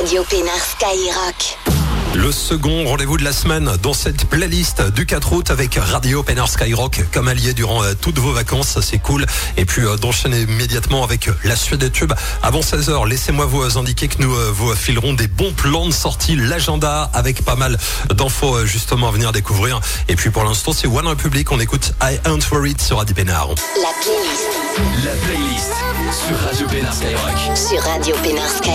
Radio Pénard Skyrock. Le second rendez-vous de la semaine dans cette playlist du 4 août avec Radio Pénard Skyrock comme allié durant toutes vos vacances, ça c'est cool. Et puis d'enchaîner immédiatement avec la suite des tubes. Avant 16h, laissez-moi vous indiquer que nous vous filerons des bons plans de sortie, l'agenda avec pas mal d'infos justement à venir découvrir. Et puis pour l'instant, c'est One Republic, on écoute I Ain't Worried sur Radio Pénard. La playlist sur Radio Pénard Skyrock. sur Radio Pénard Skyrock.